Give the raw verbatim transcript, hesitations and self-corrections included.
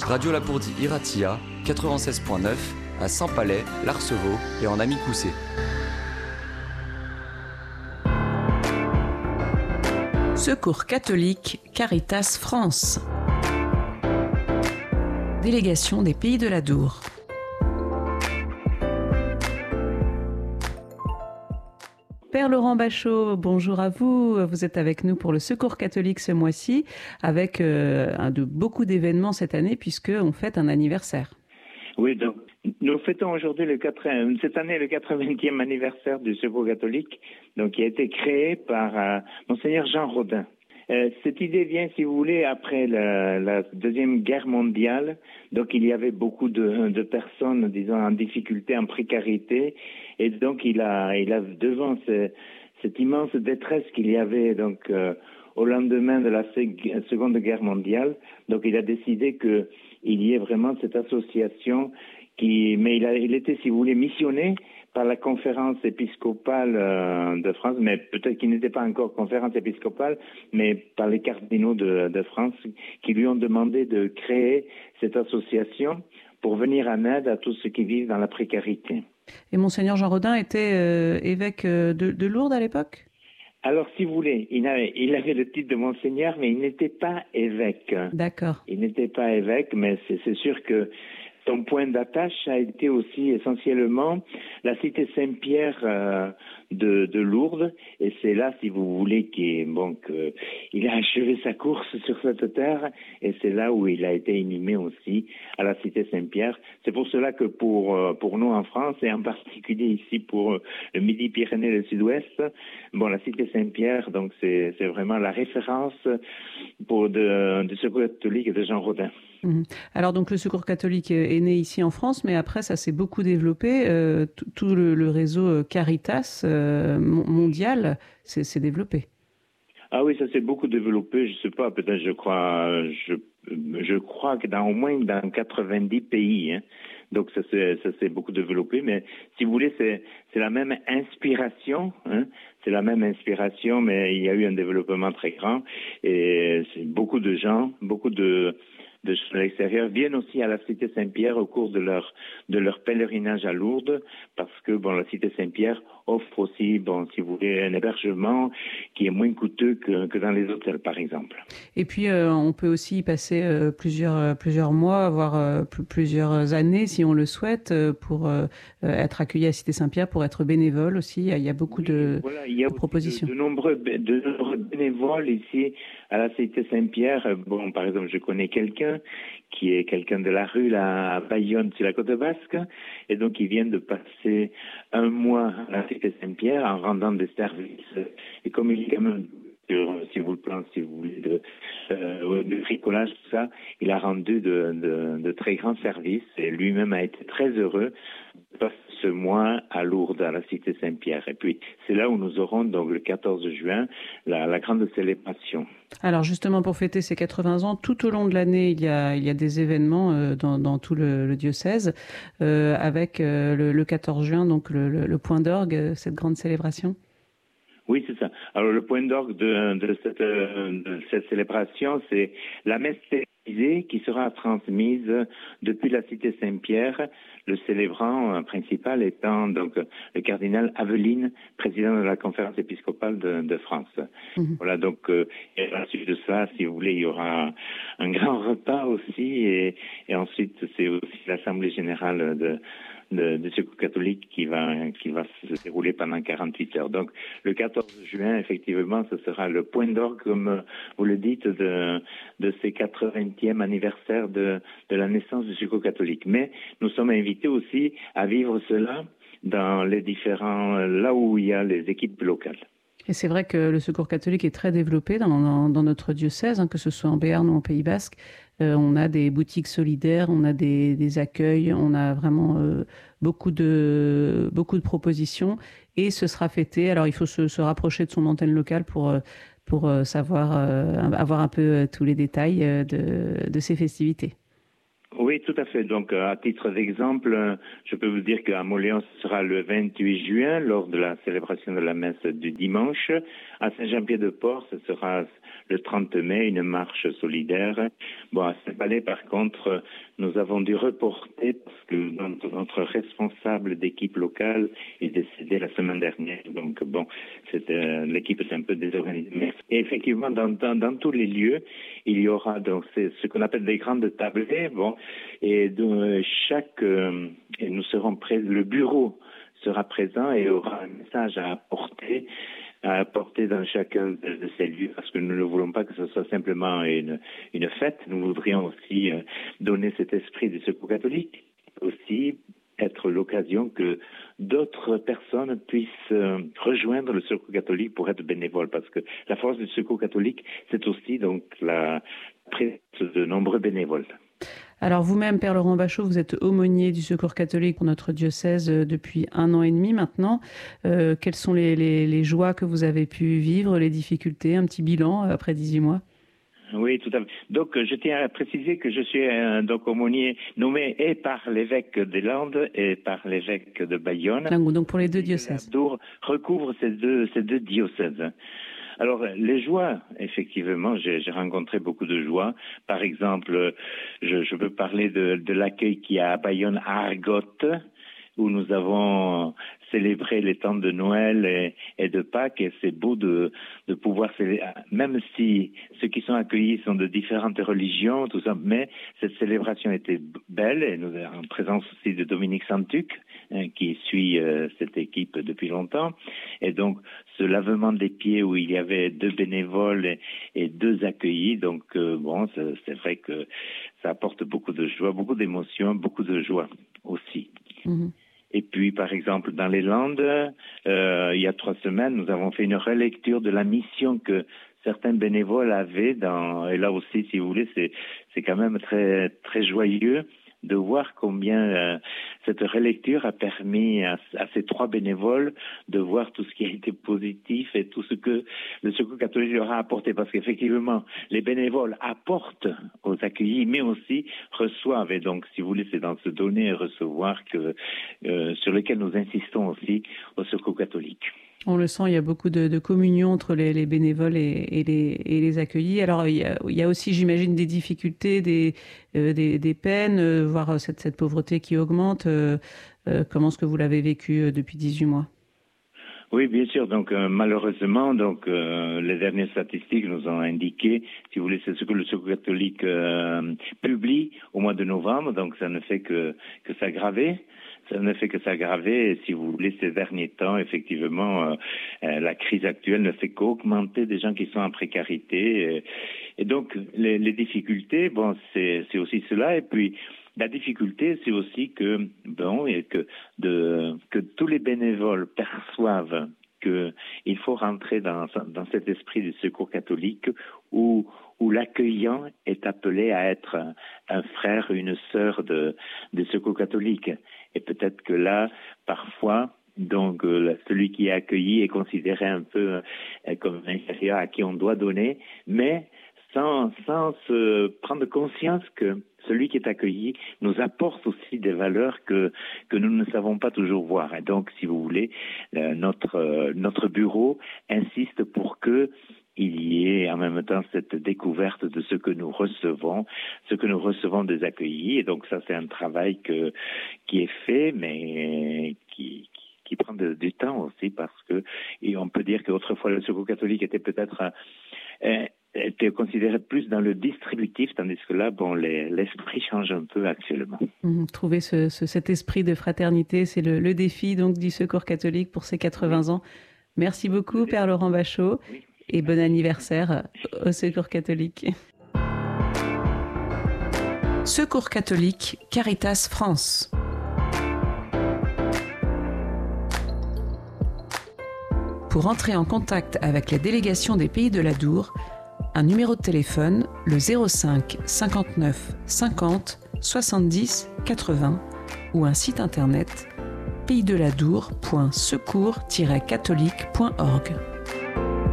Radio Lapourdie Iratia, quatre-vingt-seize point neuf, à Saint-Palais, l'Arceveau et en Amie-Coussé. Secours catholique, Caritas France. Délégation des Pays de l'Adour. Père Laurent Bachot, bonjour à vous. Vous êtes avec nous pour le Secours catholique ce mois-ci, avec euh, un de beaucoup d'événements cette année, puisqu'on fête un anniversaire. Oui, donc nous fêtons aujourd'hui le quatre-vingtième, cette année le quatre-vingtième anniversaire du Secours catholique, donc qui a été créé par euh, Monseigneur Jean Rodin. Euh, cette idée vient, si vous voulez, après la, la deuxième guerre mondiale. Donc, il y avait beaucoup de, de personnes, disons, en difficulté, en précarité, et donc il a, il a devant ce, cette immense détresse qu'il y avait, donc euh, au lendemain de la Seconde Guerre mondiale. Donc, il a décidé que il y ait vraiment cette association qui, mais il a, il était, si vous voulez, missionné par la conférence épiscopale euh, de France, mais peut-être qu'il n'était pas encore conférence épiscopale, mais par les cardinaux de, de France, qui lui ont demandé de créer cette association pour venir en aide à tous ceux qui vivent dans la précarité. Et Monseigneur Jean Rodin était euh, évêque de, de Lourdes à l'époque ? Alors, si vous voulez, il avait, il avait le titre de Monseigneur, mais il n'était pas évêque. D'accord. Il n'était pas évêque, mais c'est, c'est sûr que son point d'attache a été aussi essentiellement la cité Saint-Pierre euh, de, de Lourdes, et c'est là, si vous voulez, qu'il bon, que, il a achevé sa course sur cette terre, et c'est là où il a été inhumé aussi, à la cité Saint-Pierre. C'est pour cela que pour pour nous en France, et en particulier ici pour le Midi-Pyrénées et le Sud-Ouest, bon, la cité Saint-Pierre, donc c'est c'est vraiment la référence pour de, de Secours catholique de Jean Rodin. Alors donc le Secours catholique est né ici en France, mais après ça s'est beaucoup développé. Euh, tout, tout le, le réseau Caritas euh, mondial s'est, s'est développé. Ah oui, ça s'est beaucoup développé. Je sais pas, peut-être je crois, je, je crois que dans au moins dans quatre-vingt-dix pays. Hein. Donc ça s'est, ça s'est beaucoup développé. Mais si vous voulez, c'est, c'est la même inspiration. Hein. C'est la même inspiration, mais il y a eu un développement très grand et c'est beaucoup de gens, beaucoup de de l'extérieur viennent aussi à la cité Saint-Pierre au cours de leur de leur pèlerinage à Lourdes, parce que bon, la cité Saint-Pierre offre aussi, bon, si vous voulez, un hébergement qui est moins coûteux que que dans les hôtels, par exemple. Et puis euh, on peut aussi y passer euh, plusieurs plusieurs mois, voire euh, plusieurs années, si on le souhaite, euh, pour euh, être accueilli à la cité Saint-Pierre, pour être bénévole aussi. Il y a beaucoup oui, de, voilà, il y a de propositions. De, de nombreux de nombreux bénévoles ici à la cité Saint-Pierre. Bon, par exemple, je connais quelqu'un qui est quelqu'un de la rue là, à Bayonne, sur la côte basque, et donc ils viennent de passer un mois à la cité Saint-Pierre en rendant des services. Et comme il est quand même, si vous le pensez, si vous voulez, de, euh, de bricolage, tout ça, il a rendu de, de, de très grands services, et lui-même a été très heureux de passer ce mois à Lourdes, à la cité Saint-Pierre. Et puis, c'est là où nous aurons, donc, le quatorze juin, la, la grande célébration. Alors, justement, pour fêter ces quatre-vingts ans, tout au long de l'année, il y a, il y a des événements euh, dans, dans tout le, le diocèse, euh, avec euh, le, le quatorze juin, donc le, le, le point d'orgue, cette grande célébration. Oui, c'est ça. Alors, le point d'orgue de, de, cette, de cette célébration, c'est la messe télévisée qui sera transmise depuis la cité Saint-Pierre, le célébrant principal étant donc le cardinal Aveline, président de la conférence épiscopale de, de France. Mmh. Voilà, donc, euh, et à la suite de ça, si vous voulez, il y aura un grand repas aussi, et, et ensuite, c'est aussi l'Assemblée générale de de, de Secours catholique qui va qui va se dérouler pendant quarante-huit heures. Donc le quatorze juin, effectivement, ce sera le point d'orgue, comme vous le dites, de de ces quatre-vingtième anniversaire de de la naissance du Secours catholique. Mais nous sommes invités aussi à vivre cela dans les différents là où il y a les équipes locales. Et c'est vrai que le Secours catholique est très développé dans, dans, dans notre diocèse, hein, que ce soit en Béarn ou en Pays basque. Euh, on a des boutiques solidaires, on a des, des accueils, on a vraiment euh, beaucoup de beaucoup de propositions. Et ce sera fêté. Alors il faut se, se rapprocher de son antenne locale pour pour savoir euh, avoir un peu tous les détails de, de ces festivités. Oui, Oui, tout à fait. Donc, à titre d'exemple, je peux vous dire qu'à Mauléon, ce sera le vingt-huit juin, lors de la célébration de la messe du dimanche. À Saint-Jean-Pied-de-Port, ce sera le trente mai, une marche solidaire. Bon, à Saint-Palais, par contre, nous avons dû reporter parce que notre, notre responsable d'équipe locale est décédé la semaine dernière. Donc, bon, c'était, l'équipe est un peu désorganisée. Et effectivement, dans, dans, dans tous les lieux, il y aura donc c'est ce qu'on appelle des grandes tablées. Bon, et de chaque, euh, et nous serons prêts. Le bureau sera présent et aura un message à apporter. à apporter dans chacun de, de ces lieux, parce que nous ne voulons pas que ce soit simplement une, une fête. Nous voudrions aussi euh, donner cet esprit du secours catholique, aussi être l'occasion que d'autres personnes puissent euh, rejoindre le secours catholique pour être bénévoles, parce que la force du secours catholique, c'est aussi donc la présence de nombreux bénévoles. Alors vous-même, Père Laurent Bachot, vous êtes aumônier du Secours catholique pour notre diocèse depuis un an et demi maintenant. Euh, quelles sont les, les, les joies que vous avez pu vivre, les difficultés, un petit bilan après dix-huit mois? Oui, tout à fait. Donc, je tiens à préciser que je suis un donc aumônier nommé et par l'évêque des Landes et par l'évêque de Bayonne. Donc pour les deux diocèses. Tour recouvre ces deux, ces deux diocèses. Alors, les joies, effectivement, j'ai, j'ai rencontré beaucoup de joies. Par exemple, je, je peux parler de, de l'accueil qu'il y a à Bayonne, à Argote, où nous avons célébré les temps de Noël et, et de Pâques, et c'est beau de, de pouvoir célébrer, même si ceux qui sont accueillis sont de différentes religions, tout ça, mais cette célébration était belle, et nous avons en présence aussi de Dominique Santuc, hein, qui suit euh, cette équipe depuis longtemps, et donc ce lavement des pieds où il y avait deux bénévoles et, et deux accueillis, donc euh, bon, c'est, c'est vrai que ça apporte beaucoup de joie, beaucoup d'émotions, beaucoup de joie aussi. Mmh. Et puis, par exemple, dans les Landes, euh, il y a trois semaines, nous avons fait une relecture de la mission que certains bénévoles avaient dans, et là aussi, si vous voulez, c'est, c'est quand même très, très joyeux de voir combien euh, cette relecture a permis à, à ces trois bénévoles de voir tout ce qui a été positif et tout ce que le Secours catholique leur a apporté. Parce qu'effectivement, les bénévoles apportent aux accueillis, mais aussi reçoivent. Et donc, si vous voulez, c'est dans ce donner et recevoir que, euh, sur lequel nous insistons aussi au Secours catholique. On le sent, il y a beaucoup de, de communion entre les, les bénévoles et, et, les, et les accueillis. Alors, il y a, il y a aussi, j'imagine, des difficultés, des, euh, des, des peines, euh, voire cette, cette pauvreté qui augmente. Euh, euh, comment est-ce que vous l'avez vécu euh, depuis dix-huit mois ? Oui, bien sûr. Donc, euh, malheureusement, donc euh, les dernières statistiques nous ont indiqué, si vous voulez, c'est ce que le Secours catholique euh, publie au mois de novembre. Donc, ça ne fait que, que s'aggraver. Ça ne fait que s'aggraver. Et si vous voulez, ces derniers temps, effectivement, euh, euh, la crise actuelle ne fait qu'augmenter des gens qui sont en précarité. Et, et donc, les, les difficultés, bon, c'est, c'est aussi cela. Et puis, la difficulté, c'est aussi que, bon, et que, de, que tous les bénévoles perçoivent qu'il faut rentrer dans, dans cet esprit du Secours catholique où, où l'accueillant est appelé à être un, un frère, une sœur de, de Secours catholique. Et peut-être que là, parfois, donc euh, celui qui est accueilli est considéré un peu euh, comme un inférieur à qui on doit donner, mais sans, sans se prendre conscience que celui qui est accueilli nous apporte aussi des valeurs que que nous ne savons pas toujours voir. Et donc, si vous voulez, euh, notre euh, notre bureau insiste pour que il y ait en même temps cette découverte de ce que nous recevons, ce que nous recevons des accueillis. Et donc ça, c'est un travail que qui est fait, mais qui qui prend de, du temps aussi, parce que et on peut dire qu'autrefois le Secours catholique était peut-être euh, était considéré plus dans le distributif, tandis que là, bon, les, l'esprit change un peu actuellement. Mmh, trouver ce, ce, cet esprit de fraternité, c'est le, le défi donc du Secours catholique pour ses quatre-vingts ans. Merci beaucoup, Père Laurent Bachot, oui. Et bon anniversaire au Secours catholique. Secours catholique, Caritas France. Pour entrer en contact avec la délégation des Pays de l'Adour, un numéro de téléphone, le zéro cinq cinquante-neuf cinquante soixante-dix quatre-vingts ou un site internet pays de l'adour point secours tiret catholique point org.